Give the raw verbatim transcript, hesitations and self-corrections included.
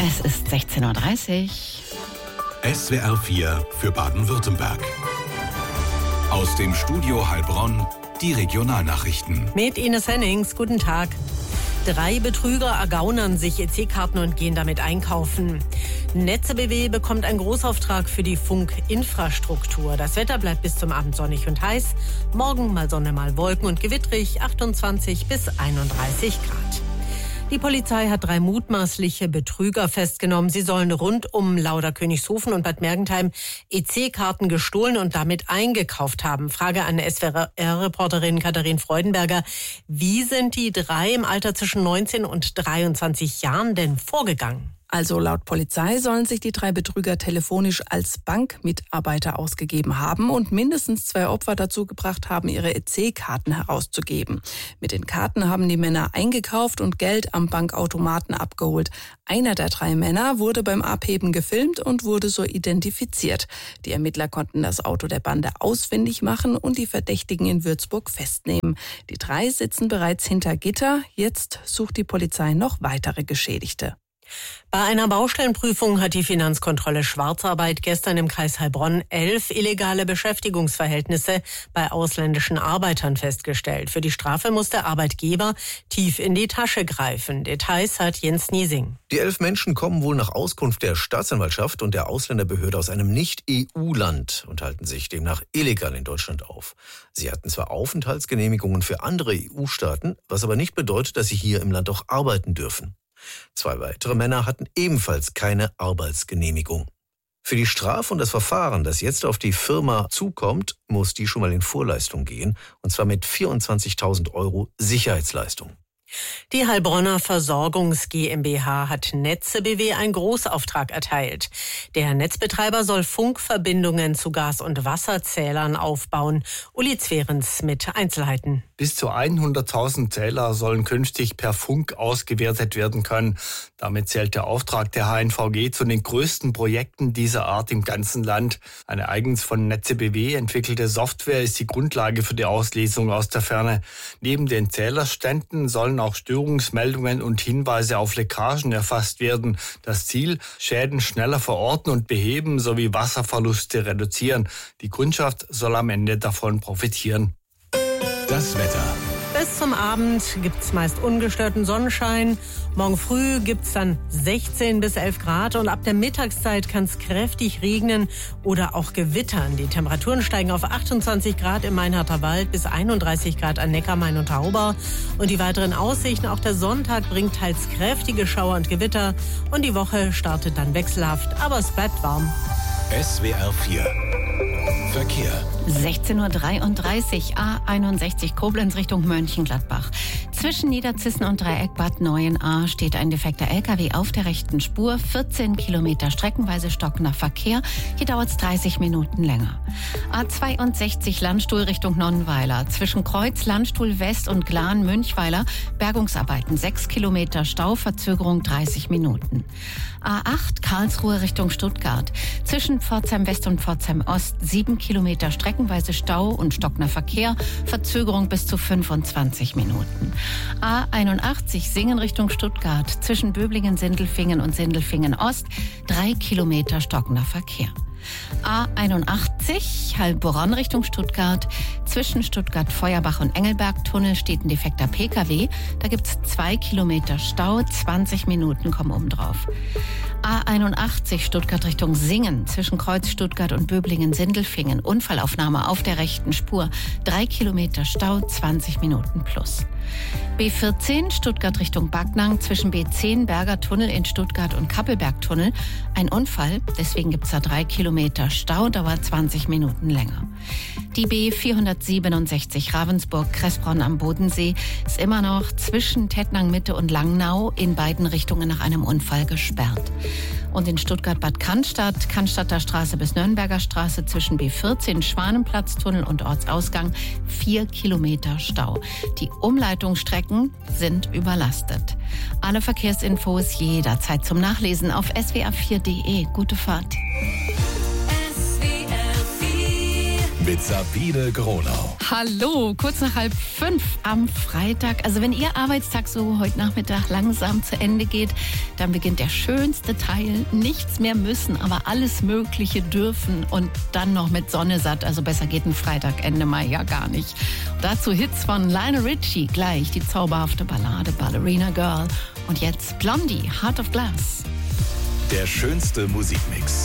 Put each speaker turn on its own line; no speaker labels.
Es ist sechzehn Uhr dreißig.
S W R vier für Baden-Württemberg. Aus dem Studio Heilbronn die Regionalnachrichten.
Mit Ines Hennings, guten Tag. Drei Betrüger ergaunern sich E C-Karten und gehen damit einkaufen. Netze B W bekommt einen Großauftrag für die Funkinfrastruktur. Das Wetter bleibt bis zum Abend sonnig und heiß. Morgen mal Sonne, mal Wolken und gewittrig, achtundzwanzig bis einunddreißig Grad. Die Polizei hat drei mutmaßliche Betrüger festgenommen. Sie sollen rund um Lauderkönigshofen und Bad Mergentheim E C-Karten gestohlen und damit eingekauft haben. Frage an S W R-Reporterin Katharin Freudenberger. Wie sind die drei im Alter zwischen neunzehn und dreiundzwanzig Jahren denn vorgegangen?
Also laut Polizei sollen sich die drei Betrüger telefonisch als Bankmitarbeiter ausgegeben haben und mindestens zwei Opfer dazu gebracht haben, ihre E C-Karten herauszugeben. Mit den Karten haben die Männer eingekauft und Geld am Bankautomaten abgeholt. Einer der drei Männer wurde beim Abheben gefilmt und wurde so identifiziert. Die Ermittler konnten das Auto der Bande ausfindig machen und die Verdächtigen in Würzburg festnehmen. Die drei sitzen bereits hinter Gitter. Jetzt sucht die Polizei noch weitere Geschädigte.
Bei einer Baustellenprüfung hat die Finanzkontrolle Schwarzarbeit gestern im Kreis Heilbronn elf illegale Beschäftigungsverhältnisse bei ausländischen Arbeitern festgestellt. Für die Strafe muss der Arbeitgeber tief in die Tasche greifen. Details hat Jens Niesing.
Die elf Menschen kommen wohl nach Auskunft der Staatsanwaltschaft und der Ausländerbehörde aus einem Nicht-E U-Land und halten sich demnach illegal in Deutschland auf. Sie hatten zwar Aufenthaltsgenehmigungen für andere E U-Staaten, was aber nicht bedeutet, dass sie hier im Land auch arbeiten dürfen. Zwei weitere Männer hatten ebenfalls keine Arbeitsgenehmigung. Für die Strafe und das Verfahren, das jetzt auf die Firma zukommt, muss die schon mal in Vorleistung gehen, und zwar mit vierundzwanzigtausend Euro Sicherheitsleistung.
Die Heilbronner Versorgungs GmbH hat Netze B W einen Großauftrag erteilt. Der Netzbetreiber soll Funkverbindungen zu Gas- und Wasserzählern aufbauen. Uli Zwerens mit Einzelheiten.
Bis zu hunderttausend Zähler sollen künftig per Funk ausgewertet werden können. Damit zählt der Auftrag der H N V G zu den größten Projekten dieser Art im ganzen Land. Eine eigens von Netze B W entwickelte Software ist die Grundlage für die Auslesung aus der Ferne. Neben den Zählerständen sollen auch Störungsmeldungen und Hinweise auf Leckagen erfasst werden. Das Ziel: Schäden schneller verorten und beheben sowie Wasserverluste reduzieren. Die Kundschaft soll am Ende davon profitieren.
Das Wetter.
Bis zum Abend gibt's meist ungestörten Sonnenschein. Morgen früh gibt's dann sechzehn bis elf Grad und ab der Mittagszeit kann es kräftig regnen oder auch gewittern. Die Temperaturen steigen auf achtundzwanzig Grad im Mainharter Wald bis einunddreißig Grad an Neckarmain und Tauber. Und die weiteren Aussichten: Auch der Sonntag bringt teils kräftige Schauer und Gewitter und die Woche startet dann wechselhaft, aber es bleibt warm.
S W R vier Verkehr.
sechzehn Uhr dreiunddreißig, A einundsechzig Koblenz Richtung Mönchengladbach. Zwischen Niederzissen und Dreieck Bad Neuenahr steht ein defekter L K W auf der rechten Spur. vierzehn Kilometer streckenweise stockender Verkehr. Hier dauert es dreißig Minuten länger. A zweiundsechzig Landstuhl Richtung Nonnenweiler. Zwischen Kreuz, Landstuhl West und Glan Münchweiler Bergungsarbeiten. sechs Kilometer Stau, Verzögerung dreißig Minuten. A acht Karlsruhe Richtung Stuttgart. Zwischen Pforzheim West und Pforzheim Ost sieben Kilometer streckenweise Stau und stockender Verkehr, Verzögerung bis zu fünfundzwanzig Minuten. A einundachtzig Singen Richtung Stuttgart. Zwischen Böblingen-Sindelfingen und Sindelfingen-Ost drei Kilometer stockender Verkehr. A einundachtzig Heilbronn Richtung Stuttgart. Zwischen Stuttgart-Feuerbach und Engelberg-Tunnel steht ein defekter P K W. Da gibt es zwei Kilometer Stau, zwanzig Minuten kommen obendrauf. A einundachtzig Stuttgart Richtung Singen. Zwischen Kreuz Stuttgart und Böblingen-Sindelfingen. Unfallaufnahme auf der rechten Spur. Drei Kilometer Stau, zwanzig Minuten plus. B vierzehn Stuttgart Richtung Backnang. Zwischen B zehn Berger Tunnel in Stuttgart und Kappelberg-Tunnel. Ein Unfall, deswegen gibt es da drei Kilometer Stau, dauert zwanzig Minuten länger. Die B vierhundertsiebenundsechzig Ravensburg-Kressbronn am Bodensee ist immer noch zwischen Tettnang-Mitte und Langnau in beiden Richtungen nach einem Unfall gesperrt. Und in Stuttgart-Bad Cannstatt, Cannstatter Straße bis Nürnberger Straße zwischen B vierzehn Schwanenplatztunnel und Ortsausgang vier Kilometer Stau. Die Umleitungsstrecken sind überlastet. Alle Verkehrsinfos jederzeit zum Nachlesen auf S W R vier Punkt de. Gute Fahrt.
Mit Sabine Gronau.
Hallo, kurz nach halb fünf am Freitag. Also wenn Ihr Arbeitstag so heute Nachmittag langsam zu Ende geht, dann beginnt der schönste Teil. Nichts mehr müssen, aber alles Mögliche dürfen und dann noch mit Sonne satt. Also besser geht ein Freitag Ende Mai ja gar nicht. Und dazu Hits von Lionel Richie, gleich die zauberhafte Ballade Ballerina Girl. Und jetzt Blondie, Heart of Glass.
Der schönste Musikmix.